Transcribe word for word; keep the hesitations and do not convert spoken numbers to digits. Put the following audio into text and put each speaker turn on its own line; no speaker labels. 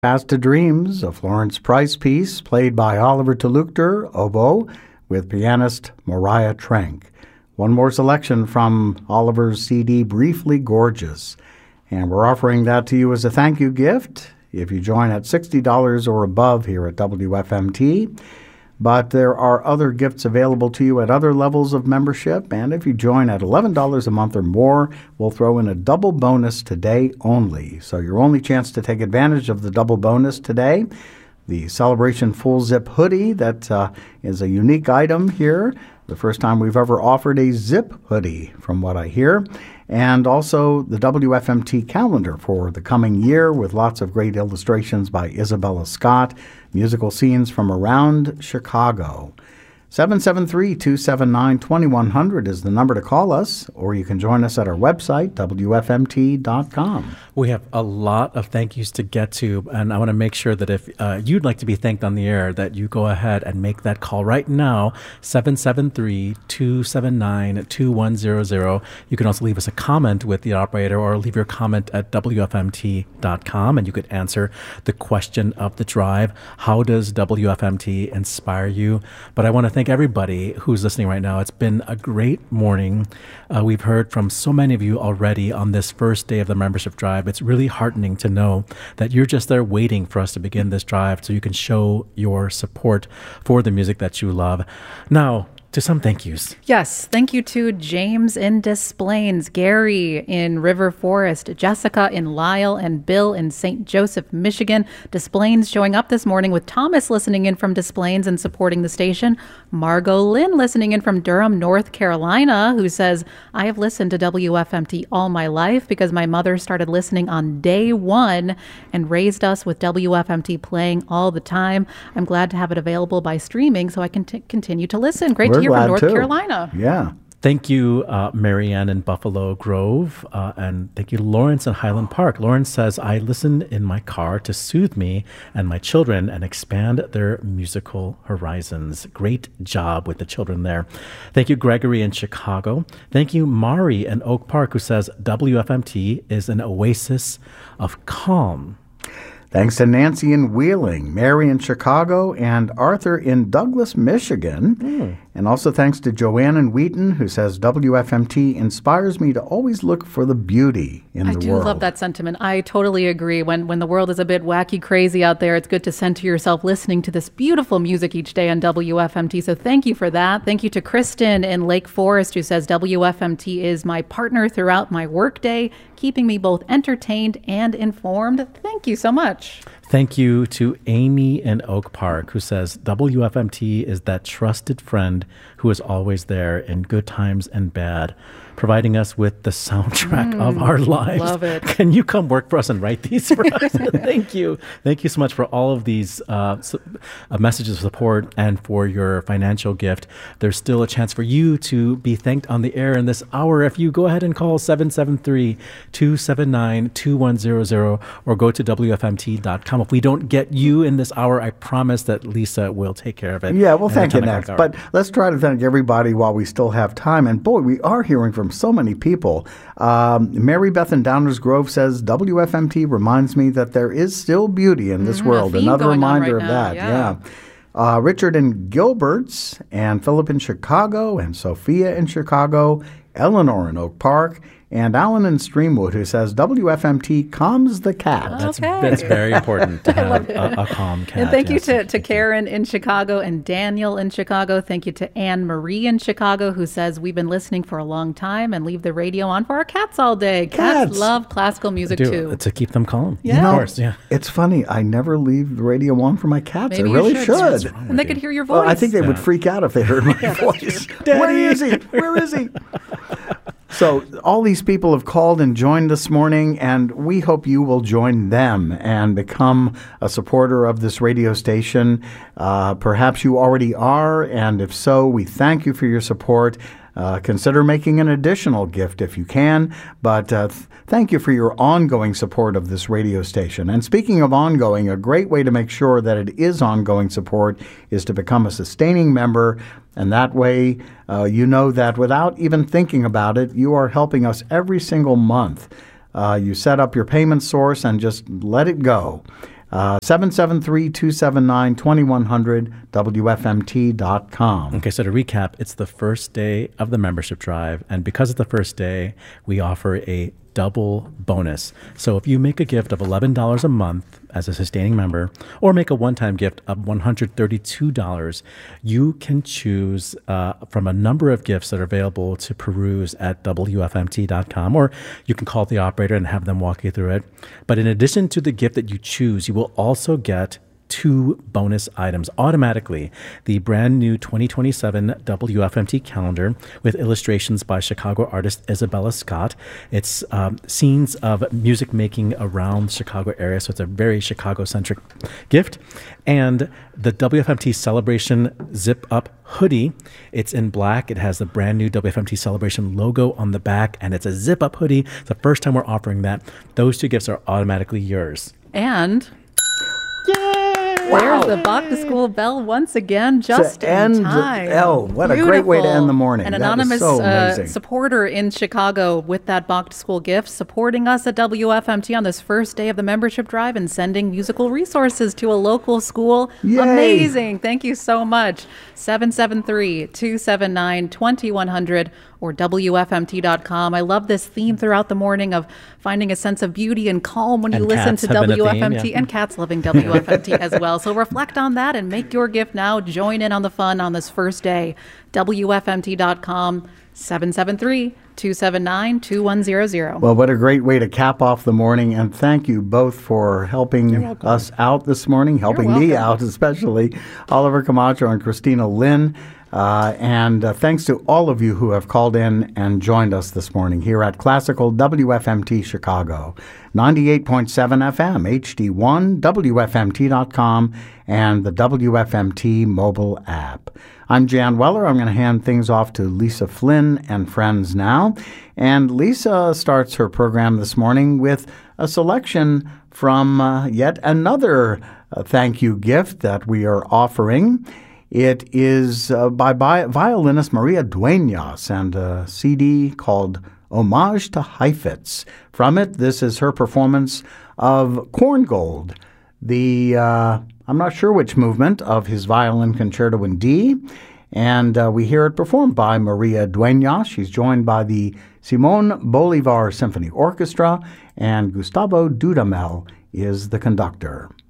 Path to Dreams, a Florence Price piece played by Oliver Tulukter, oboe, with pianist Mariah Trenk. One more selection from Oliver's C D, Briefly Gorgeous. And we're offering that to you as a thank you gift if you join at sixty dollars or above here at W F M T. But there are other gifts available to you at other levels of membership. And if you join at eleven dollars a month or more, we'll throw in a double bonus today only. So your only chance to take advantage of the double bonus today, the Celebration Full Zip hoodie that uh, is a unique item here. The first time we've ever offered a zip hoodie, from what I hear. And also the W F M T calendar for the coming year with lots of great illustrations by Isabella Scott, musical scenes from around Chicago. seven seven three, two seven nine, two one zero zero is the number to call us, or you can join us at our website, W F M T dot com.
We have a lot of thank yous to get to, and I want to make sure that if uh, you'd like to be thanked on the air, that you go ahead and make that call right now, seven seven three, two seven nine, two one zero zero. You can also leave us a comment with the operator or leave your comment at W F M T dot com, and you could answer the question of the drive. How does W F M T inspire you? But I want to thank everybody who's listening right now. It's been a great morning. Uh, we've heard from so many of you already on this first day of the membership drive. It's really heartening to know that you're just there waiting for us to begin this drive so you can show your support for the music that you love. Now, to some thank yous.
Yes, thank you to James in Des Plaines, Gary in River Forest, Jessica in Lyle, and Bill in Saint Joseph, Michigan. Des Plaines showing up this morning with Thomas listening in from Des Plaines and supporting the station. Margot Lynn listening in from Durham, North Carolina, who says, I have listened to W F M T all my life because my mother started listening on day one and raised us with W F M T playing all the time. I'm glad to have it available by streaming so I can t- continue to listen. Great
We're
to hear from North
too.
Carolina.
Yeah.
Thank you, uh, Marianne in Buffalo Grove, uh, and thank you, Lawrence in Highland Park. Lawrence says, I listen in my car to soothe me and my children and expand their musical horizons. Great job with the children there. Thank you, Gregory in Chicago. Thank you, Mari in Oak Park, who says, W F M T is an oasis of calm.
Thanks to Nancy in Wheeling, Mary in Chicago, and Arthur in Douglas, Michigan. Mm. And also thanks to Joanne in Wheaton, who says, W F M T inspires me to always look for the beauty in
I
the
do
world.
love that sentiment. I totally agree. When when the world is a bit wacky, crazy out there, it's good to center yourself listening to this beautiful music each day on W F M T. So thank you for that. Thank you to Kristen in Lake Forest, who says, W F M T is my partner throughout my workday, keeping me both entertained and informed. Thank you so much.
Thank you to Amy in Oak Park, who says, W F M T is that trusted friend who is always there in good times and bad, providing us with the soundtrack mm, of our lives.
Love it.
Can you come work for us and write these for us? Thank you. Thank you so much for all of these uh, so, uh, messages of support and for your financial gift. There's still a chance for you to be thanked on the air in this hour if you go ahead and call seven seven three, two seven nine, two one zero zero or go to W F M T dot com. If we don't get you in this hour, I promise that Lisa will take care of it.
Yeah, we'll thank you next. But let's try to thank everybody while we still have time. And boy, we are hearing from so many people. Um, Mary Beth in Downers Grove says, W F M T reminds me that there is still beauty in this mm-hmm, world. Another reminder right of
now,
that.
Yeah.
yeah. Uh, Richard in Gilbert's, and Philip in Chicago, and Sophia in Chicago, Eleanor in Oak Park, and Alan in Streamwood, who says, W F M T calms the cat.
That's,
okay.
that's very important to have a, a calm cat.
And thank
yes.
you to, to Karen in Chicago and Daniel in Chicago. Thank you to Anne Marie in Chicago, who says, we've been listening for a long time and leave the radio on for our cats all day. Cats, cats love classical music, too.
To keep them calm.
Yeah.
You know,
of course, yeah.
It's funny. I never leave the radio on for my cats.
Maybe
I really
you
should.
should. And they could hear your voice.
Well, I think they
yeah.
would freak out if they heard my
yeah,
voice. Where is he? Where is he? So all these people have called and joined this morning, and we hope you will join them and become a supporter of this radio station. Uh, perhaps you already are, and if so, we thank you for your support. Uh, consider making an additional gift if you can, but uh, th- thank you for your ongoing support of this radio station. And speaking of ongoing, a great way to make sure that it is ongoing support is to become a sustaining member, and that way uh, you know that without even thinking about it, you are helping us every single month. Uh, you set up your payment source and just let it go. Uh, seven seven three, two seven nine, two one zero zero, W F M T dot com.
Okay, so to recap, it's the first day of the membership drive, and because it's the first day, we offer a double bonus. So if you make a gift of eleven dollars a month as a sustaining member, or make a one-time gift of one hundred thirty-two dollars, you can choose uh, from a number of gifts that are available to peruse at W F M T dot com, or you can call the operator and have them walk you through it. But in addition to the gift that you choose, you will also get two bonus items automatically. The brand new twenty twenty-seven W F M T calendar with illustrations by Chicago artist Isabella Scott. It's um, scenes of music making around the Chicago area, so it's a very Chicago-centric gift. And the W F M T Celebration zip-up hoodie. It's in black. It has the brand new W F M T Celebration logo on the back, and it's a zip-up hoodie. It's the first time we're offering that. Those two gifts are automatically yours.
And
Yay!
there's the Bach to School bell once again, just
To
in
end-
time.
oh, what a great way to end the morning.
An
That is
anonymous
so
uh,
amazing.
supporter in Chicago with that Bach to School gift, supporting us at W F M T on this first day of the membership drive and sending musical resources to a local school.
Yay.
Amazing. Thank you so much. seven seven three, two seven nine, two one zero zero or W F M T dot com. I love this theme throughout the morning of finding a sense of beauty and calm when you
And
listen
cats
to
have been a
W F M T,
theme, yeah.
and cats loving W F M T as well. So reflect on that and make your gift now. Join in on the fun on this first day. W F M T dot com, seven seven three, two seven nine, two one zero zero.
Well, what a great way to cap off the morning. And thank you both for helping us out this morning, helping me
welcome.
out, especially Oliver Camacho and Christina Lynn. Uh, and uh, thanks to all of you who have called in and joined us this morning here at Classical W F M T Chicago, ninety-eight point seven F M, H D one, W F M T dot com, and the W F M T mobile app. I'm Jan Weller. I'm going to hand things off to Lisa Flynn and friends now. And Lisa starts her program this morning with a selection from uh, yet another uh, thank you gift that we are offering. It is uh, by, by violinist Maria Dueñas and a C D called Homage to Heifetz. From it, this is her performance of Korngold, the, uh, I'm not sure which movement of his violin concerto in D, and uh, we hear it performed by Maria Dueñas. She's joined by the Simon Bolivar Symphony Orchestra, and Gustavo Dudamel is the conductor.